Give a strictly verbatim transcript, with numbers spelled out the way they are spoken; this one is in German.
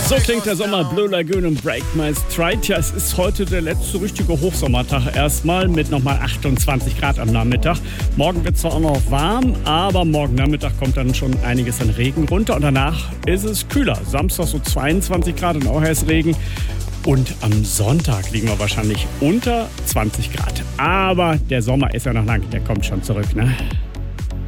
So klingt der Sommer, Blue Lagoon und Break My Stride. Ja, es ist heute der letzte richtige Hochsommertag erstmal mit nochmal achtundzwanzig Grad am Nachmittag. Morgen wird zwar auch noch warm, aber morgen Nachmittag kommt dann schon einiges an Regen runter und danach ist es kühler. Samstag so zweiundzwanzig Grad und auch erst Regen. Und am Sonntag liegen wir wahrscheinlich unter zwanzig Grad. Aber der Sommer ist ja noch lang, der kommt schon zurück, ne?